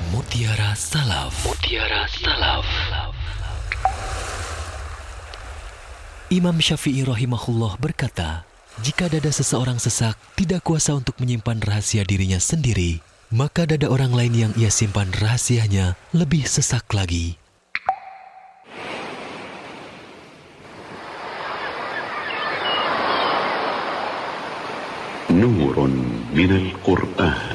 Mutiara Salaf. Mutiara Salaf. Imam Syafi'i rahimahullah berkata, jika dada seseorang sesak, tidak kuasa untuk menyimpan rahasia dirinya sendiri, maka dada orang lain yang ia simpan rahasianya lebih sesak lagi. نور من القرآن.